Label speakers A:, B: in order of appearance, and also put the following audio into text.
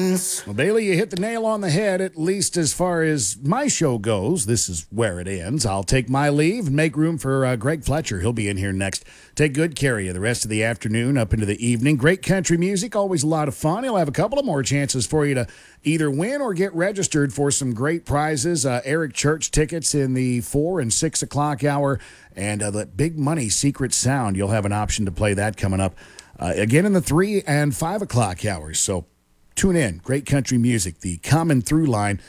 A: Well, Bailey, you hit the nail on the head, at least as far as my show goes. This is where it ends. I'll take my leave and make room for Greg Fletcher. He'll be in here next. Take good care of you the rest of the afternoon up into the evening. Great country music, always a lot of fun. He'll have a couple of more chances for you to either win or get registered for some great prizes. Eric Church tickets in the 4 and 6 o'clock hour. And the Big Money Secret Sound, you'll have an option to play that coming up again in the 3 and 5 o'clock hours. So tune in. Great country music, the common through line